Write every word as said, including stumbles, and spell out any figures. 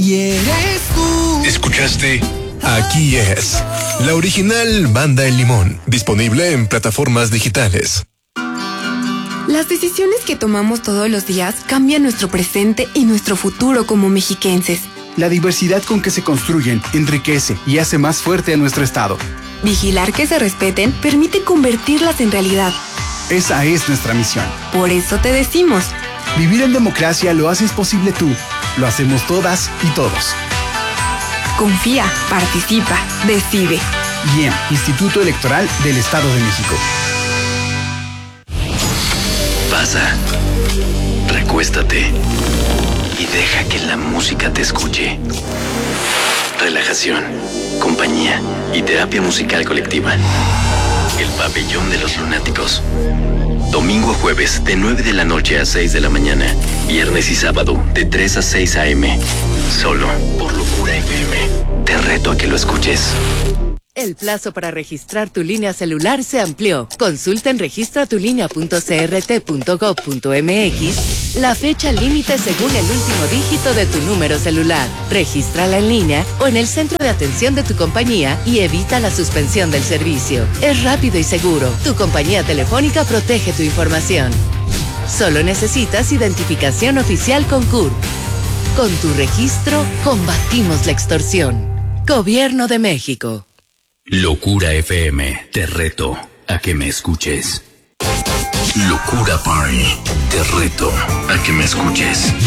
Y eres tú. ¿Escuchaste? Aquí es la original Banda El Limón, disponible en plataformas digitales. Las decisiones que tomamos todos los días cambian nuestro presente y nuestro futuro como mexiquenses. La diversidad con que se construyen enriquece y hace más fuerte a nuestro estado. Vigilar que se respeten permite convertirlas en realidad. Esa es nuestra misión. Por eso te decimos: vivir en democracia lo haces posible tú, lo hacemos todas y todos. Confía, participa, decide. I E M, Instituto Electoral del Estado de México. Pasa, recuéstate y deja que la música te escuche. Relajación, compañía y terapia musical colectiva. El Pabellón de los Lunáticos. Domingo a jueves de nueve de la noche a seis de la mañana. Viernes y sábado de tres a seis a eme. Solo por Locura F M. Te reto a que lo escuches. El plazo para registrar tu línea celular se amplió. Consulta en registra tu línea punto c r t punto gov punto m x la fecha límite según el último dígito de tu número celular. Regístrala en línea o en el centro de atención de tu compañía y evita la suspensión del servicio. Es rápido y seguro. Tu compañía telefónica protege tu información. Solo necesitas identificación oficial con C U R P. Con tu registro, combatimos la extorsión. Gobierno de México. Locura F M, te reto a que me escuches. Locura Party, te reto a que me escuches.